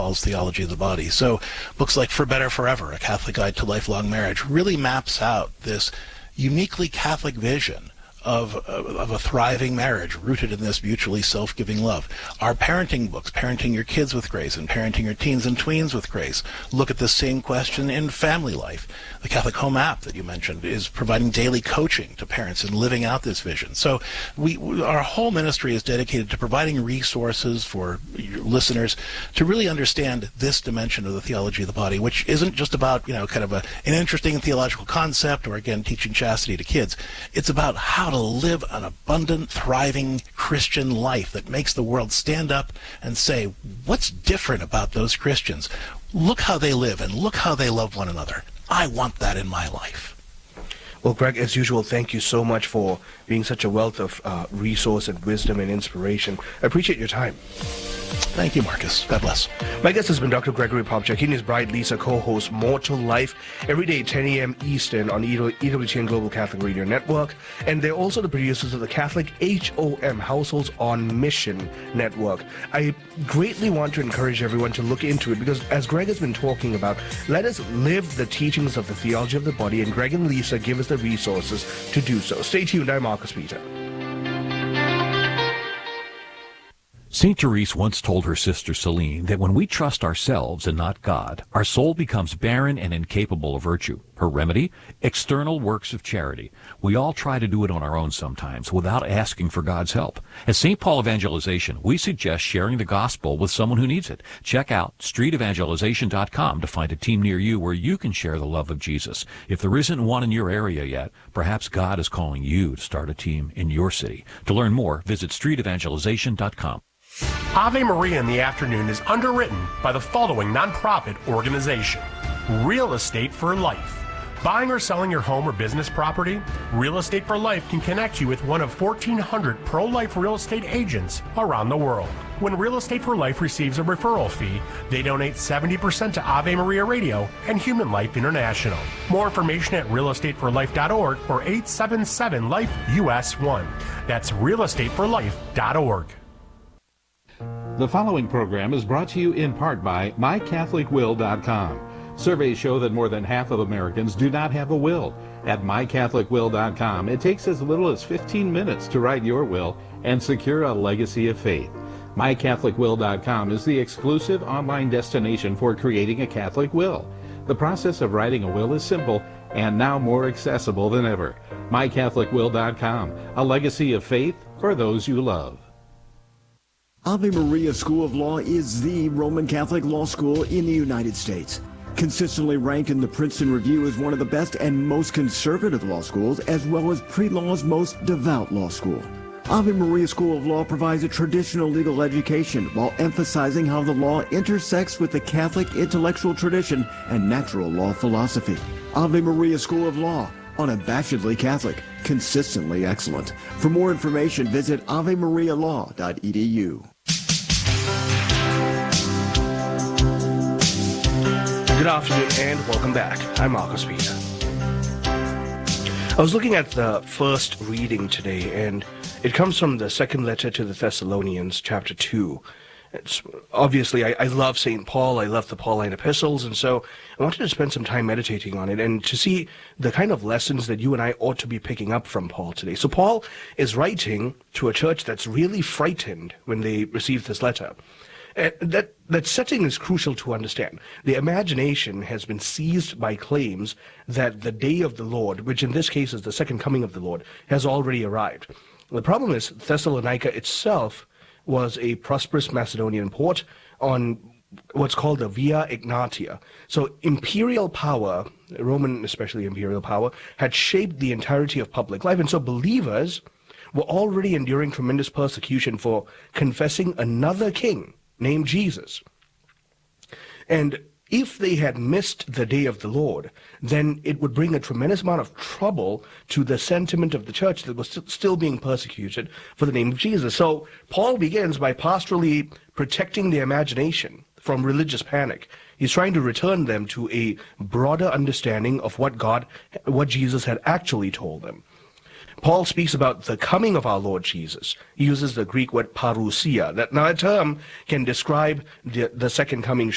Paul's Theology of the Body. So books like For Better Forever, A Catholic Guide to Lifelong Marriage, really maps out this uniquely Catholic vision of a thriving marriage rooted in this mutually self-giving love. Our parenting books, Parenting Your Kids with Grace and Parenting Your Teens and Tweens with Grace, look at the same question in family life. The Catholic Home app that you mentioned is providing daily coaching to parents in living out this vision. So our whole ministry is dedicated to providing resources for your listeners to really understand this dimension of the theology of the body, which isn't just about, kind of an interesting theological concept or, again, teaching chastity to kids. It's about how to live an abundant, thriving Christian life that makes the world stand up and say, what's different about those Christians? Look how they live and look how they love one another. I want that in my life. Well, Greg, as usual, thank you so much for being such a wealth of resource and wisdom and inspiration. I appreciate your time. Thank you, Marcus. God bless. My guest has been Dr. Gregory Popcak. He and his bride, Lisa, co-host More to Life every day at 10 a.m. Eastern on EWTN Global Catholic Radio Network. And they're also the producers of the Catholic HOM, Households on Mission Network. I greatly want to encourage everyone to look into it because, as Greg has been talking about, let us live the teachings of the theology of the body, and Greg and Lisa give us the resources to do so. Stay tuned. I'm Marcus Peter. St. Therese once told her sister Celine that when we trust ourselves and not God, our soul becomes barren and incapable of virtue. Her remedy? External works of charity. We all try to do it on our own sometimes without asking for God's help. At St. Paul Evangelization, we suggest sharing the gospel with someone who needs it. Check out streetevangelization.com to find a team near you where you can share the love of Jesus. If there isn't one in your area yet, perhaps God is calling you to start a team in your city. To learn more, visit streetevangelization.com. Ave Maria in the Afternoon is underwritten by the following nonprofit organization: Real Estate for Life. Buying or selling your home or business property? Real Estate for Life can connect you with one of 1,400 pro-life real estate agents around the world. When Real Estate for Life receives a referral fee, they donate 70% to Ave Maria Radio and Human Life International. More information at realestateforlife.org or 877-LIFE-US1. That's realestateforlife.org. The following program is brought to you in part by MyCatholicWill.com. Surveys show that more than half of Americans do not have a will. At MyCatholicWill.com, it takes as little as 15 minutes to write your will and secure a legacy of faith. MyCatholicWill.com is the exclusive online destination for creating a Catholic will. The process of writing a will is simple and now more accessible than ever. MyCatholicWill.com, a legacy of faith for those you love. Ave Maria School of Law is the Roman Catholic law school in the United States. Consistently ranked in the Princeton Review as one of the best and most conservative law schools, as well as pre-law's most devout law school. Ave Maria School of Law provides a traditional legal education while emphasizing how the law intersects with the Catholic intellectual tradition and natural law philosophy. Ave Maria School of Law, unabashedly Catholic, consistently excellent. For more information, visit avemarialaw.edu. Good afternoon and welcome back. I'm Marcus Peter. I was looking at the first reading today, and it comes from the second letter to the Thessalonians, chapter 2. It's obviously, I love St. Paul, I love the Pauline epistles, and so I wanted to spend some time meditating on it and to see the kind of lessons that you and I ought to be picking up from Paul today. So Paul is writing to a church that's really frightened when they receive this letter. That setting is crucial to understand. The imagination has been seized by claims that the day of the Lord, which in this case is the second coming of the Lord, has already arrived. The problem is Thessalonica itself was a prosperous Macedonian port on what's called the Via Egnatia. So imperial power, Roman especially imperial power, had shaped the entirety of public life, and so believers were already enduring tremendous persecution for confessing another king named Jesus. And if they had missed the day of the Lord, then it would bring a tremendous amount of trouble to the sentiment of the church that was still being persecuted for the name of Jesus. So Paul begins by pastorally protecting the imagination from religious panic. He's trying to return them to a broader understanding of what Jesus had actually told them. Paul speaks about the coming of our Lord Jesus. He uses the Greek word parousia. That now a term can describe the second coming